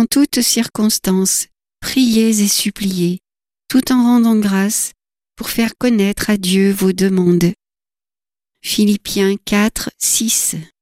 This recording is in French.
toutes circonstances, priez et suppliez, tout en rendant grâce, pour faire connaître à Dieu vos demandes. Philippiens 4, 6.